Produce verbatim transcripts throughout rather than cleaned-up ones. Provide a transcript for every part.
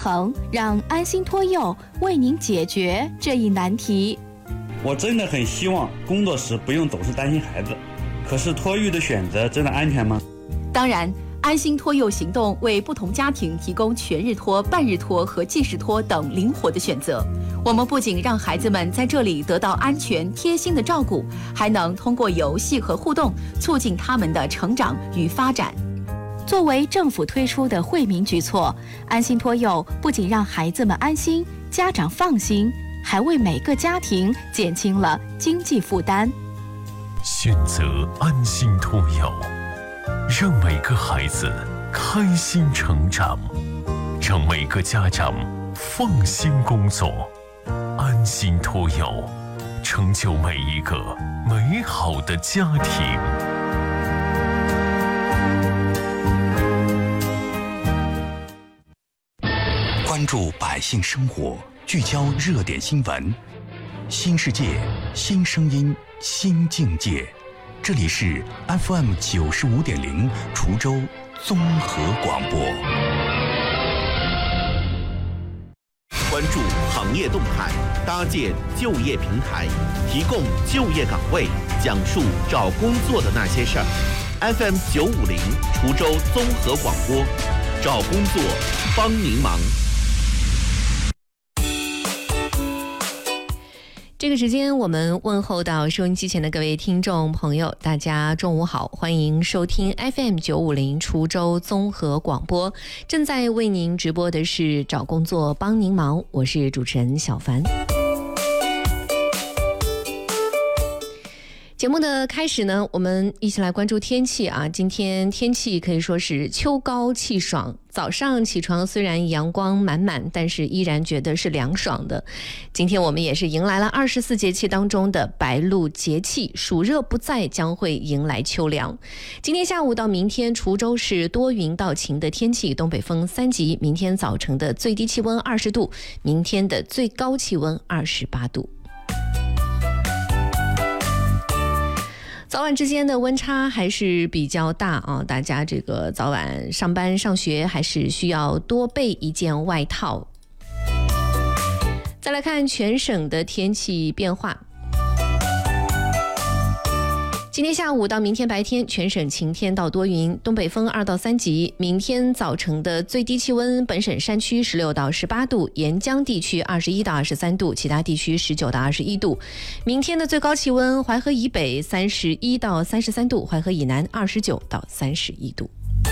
衡，让安心托幼为您解决这一难题。 我真的很希望工作时不用总是担心孩子，可是托育的选择真的安全吗？ 当然，安心托幼行动为不同家庭提供全日托、半日托和即时托等灵活的选择。我们不仅让孩子们在这里得到安全贴心的照顾，还能通过游戏和互动促进他们的成长与发展。作为政府推出的惠民举措，安心托幼不仅让孩子们安心，家长放心，还为每个家庭减轻了经济负担。 选择安心托幼，让每个孩子开心成长，让每个家长放心工作。安心托幼，成就每一个美好的家庭。 关注百姓生活，聚焦热点新闻，新世界，新声音，新境界。这里是 F M 九十五点零滁州综合广播。 关注行业动态，搭建就业平台，提供就业岗位，讲述找工作的那些事儿。F M 九五零滁州综合广播，找工作帮您忙。 这个时间我们问候到收音机前的各位听众朋友，大家中午好，欢迎收听 F M 九五零滁州综合广播。正在为您直播的是找工作帮您忙，我是主持人小凡。节目的开始呢，我们一起来关注天气啊。今天天气可以说是秋高气爽，早上起床虽然阳光满满，但是依然觉得是凉爽的。今天我们也是迎来了二十四节气当中的白露节气，暑热不再，将会迎来秋凉。今天下午到明天，滁州是多云到晴的天气，东北风三级。明天早晨的最低气温二十度，明天的最高气温二十八度。早晚之间的温差还是比较大啊，大家这个早晚上班上学还是需要多备一件外套。再来看全省的天气变化。今天下午到明天白天，全省晴天到多云，东北风二到三级。明天早晨的最低气温，本省山区十六到十八度，沿江地区二十一到二十三度，其他地区十九到二十一度。明天的最高气温，淮河以北三十一到三十三度，淮河以南二十九到三十一度。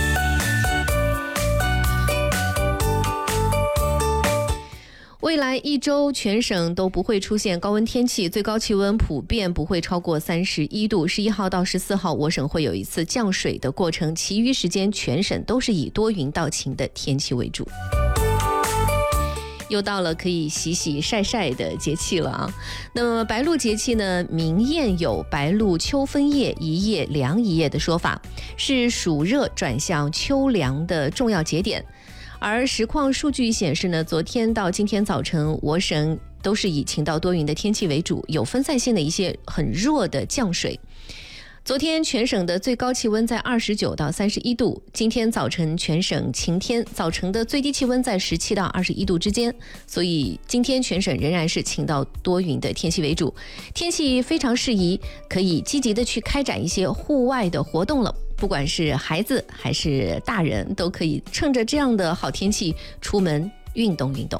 未来一周全省都不会出现高温天气，最高气温普遍不会超过三十一度。十一号到十四号，我省会有一次降水的过程，其余时间全省都是以多云到晴的天气为主。又到了可以洗洗晒晒的节气了啊！那么白露节气呢，民谚有白露秋分夜，一夜凉一夜的说法，是暑热转向秋凉的重要节点。而实况数据显示呢，昨天到今天早晨，我省都是以晴到多云的天气为主，有分散性的一些很弱的降水。昨天全省的最高气温在二十九到三十一度，今天早晨全省晴天，早晨的最低气温在十七到二十一度之间，所以今天全省仍然是晴到多云的天气为主，天气非常适宜，可以积极的去开展一些户外的活动了。不管是孩子还是大人，都可以趁着这样的好天气出门运动运动。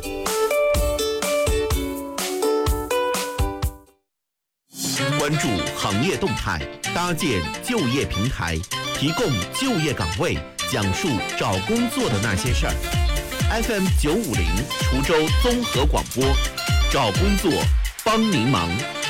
关注行业动态，搭建就业平台，提供就业岗位，讲述找工作的那些事儿。F M 九五零滁州综合广播，找工作帮您忙。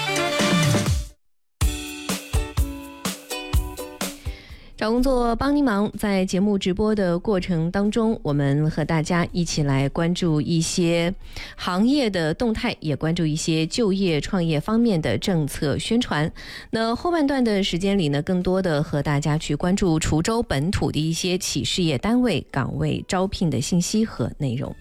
找工作帮您忙，在节目直播的过程当中，我们和大家一起来关注一些行业的动态，也关注一些就业创业方面的政策宣传。那后半段的时间里呢，更多的和大家去关注滁州本土的一些企事业单位岗位招聘的信息和内容。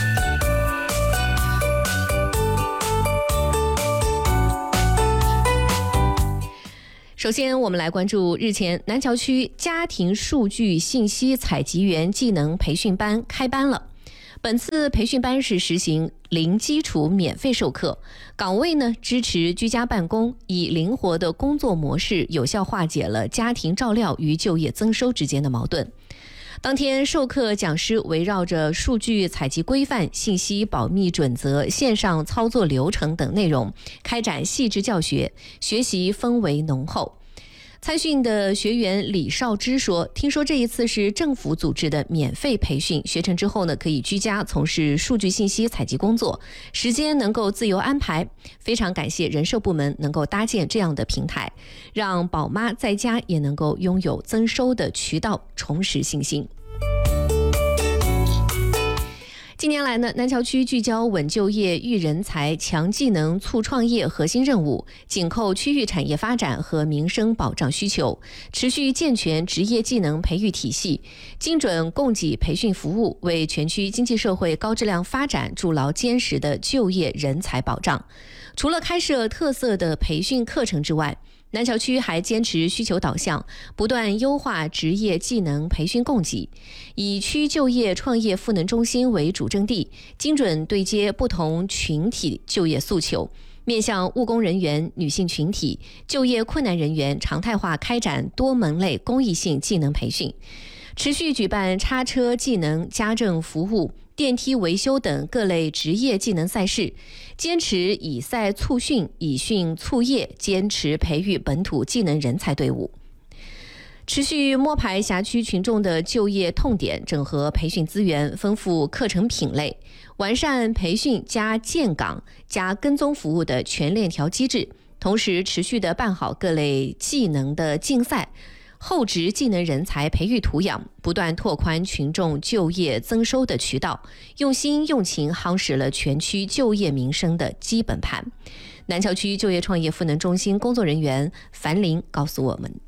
首先我们来关注日前南桥区家庭数据信息采集员技能培训班开班了。 本次培训班是实行零基础免费授课，岗位呢支持居家办公，以灵活的工作模式有效化解了家庭照料与就业增收之间的矛盾。当天授课讲师围绕着数据采集规范、信息保密准则、线上操作流程等内容开展细致教学，学习氛围浓厚。参训的学员李少之说，听说这一次是政府组织的免费培训，学成之后呢，可以居家从事数据信息采集工作，时间能够自由安排。非常感谢人社部门能够搭建这样的平台，让宝妈在家也能够拥有增收的渠道，重拾信心。近年来呢，南桥区聚焦稳就业、育人才、强技能、促创业核心任务，紧扣区域产业发展和民生保障需求，持续健全职业技能培育体系，精准供给培训服务，为全区经济社会高质量发展筑牢坚实的就业人才保障。除了开设特色的培训课程之外，南桥区还坚持需求导向，不断优化职业技能培训供给，以区就业创业赋能中心为主阵地，精准对接不同群体就业诉求，面向务工人员、女性群体、就业困难人员，常态化开展多门类公益性技能培训，持续举办叉车技能、家政服务、电梯维修等各类职业技能赛事，坚持以赛促训、以训促业，坚持培育本土技能人才队伍。持续摸排辖区群众的就业痛点，整合培训资源，丰富课程品类，完善培训加建岗加跟踪服务的全链条机制，同时持续的办好各类技能的竞赛、后职技能人才培育图养，不断拓宽群众就业增收的渠道，用心用情夯实了全区就业民生的基本盘。南桥区就业创业赋能中心工作人员樊林告诉我们。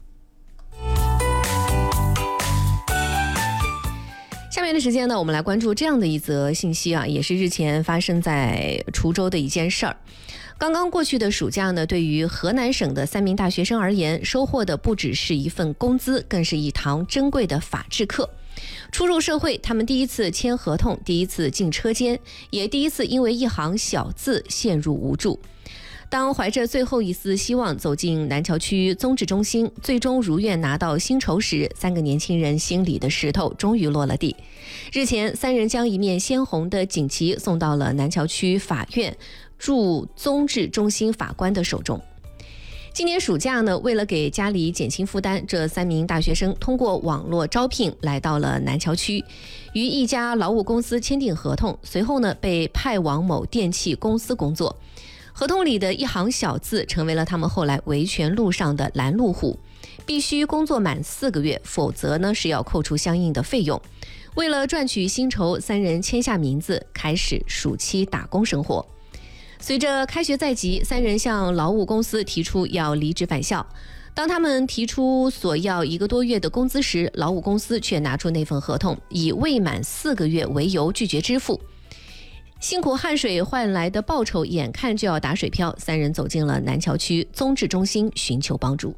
下面的时间呢，我们来关注这样的一则信息啊，也是日前发生在滁州的一件事儿。刚刚过去的暑假呢，对于河南省的三名大学生而言，收获的不只是一份工资，更是一堂珍贵的法治课。初入社会，他们第一次签合同，第一次进车间，也第一次因为一行小字陷入无助。当怀着最后一丝希望走进南桥区综治中心，最终如愿拿到薪酬时，三个年轻人心里的石头终于落了地。日前，三人将一面鲜红的锦旗送到了南桥区法院驻综治中心法官的手中。今年暑假呢，为了给家里减轻负担，这三名大学生通过网络招聘来到了南桥区，与一家劳务公司签订合同，随后呢被派往某电器公司工作。合同里的一行小字成为了他们后来维权路上的拦路虎，必须工作满四个月，否则呢是要扣除相应的费用。为了赚取薪酬，三人签下名字，开始暑期打工生活。随着开学在即，三人向劳务公司提出要离职返校。当他们提出索要一个多月的工资时，劳务公司却拿出那份合同，以未满四个月为由拒绝支付。辛苦汗水换来的报酬眼看就要打水漂，三人走进了南桥区综治中心寻求帮助。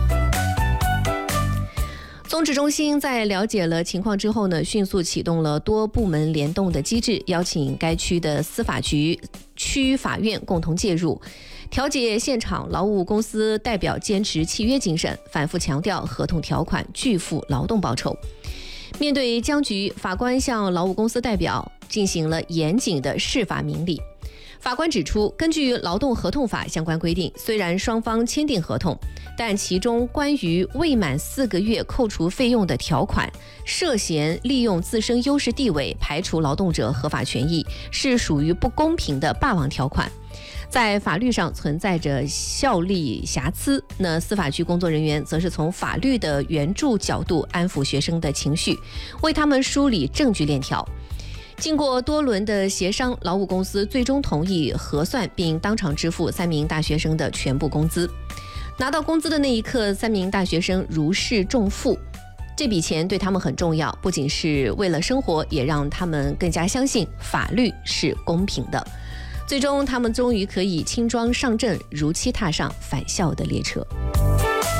综治中心在了解了情况之后呢，迅速启动了多部门联动的机制，邀请该区的司法局、区法院共同介入，调解现场劳务公司代表坚持契约精神，反复强调合同条款拒付劳动报酬。面对僵局，法官向劳务公司代表进行了严谨的释法明理。法官指出，根据劳动合同法相关规定，虽然双方签订合同，但其中关于未满四个月扣除费用的条款，涉嫌利用自身优势地位排除劳动者合法权益，是属于不公平的霸王条款，在法律上存在着效力瑕疵。那司法局工作人员则是从法律的援助角度安抚学生的情绪，为他们梳理证据链条。经过多轮的协商，劳务公司最终同意核算并当场支付三名大学生的全部工资。拿到工资的那一刻，三名大学生如释重负。这笔钱对他们很重要，不仅是为了生活，也让他们更加相信法律是公平的。最终，他们终于可以轻装上阵，如期踏上返校的列车。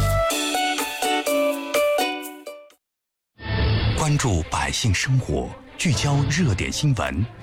关注百姓生活， 聚焦热点新闻，